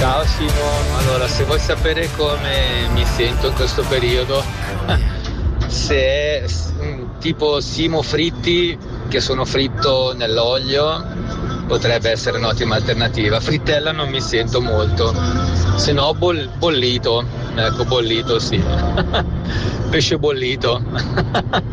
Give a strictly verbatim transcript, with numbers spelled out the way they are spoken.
Ciao Simo, allora se vuoi sapere come mi sento in questo periodo, se è s- mm, tipo Simo fritti, che sono fritto nell'olio, potrebbe essere un'ottima alternativa. Frittella non mi sento molto, se no boll- bollito, ecco bollito sì, pesce bollito.